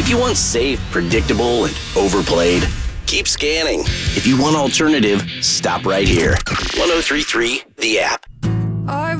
If you want safe, predictable, and overplayed, keep scanning. If you want alternative, stop right here. 1033 The App. I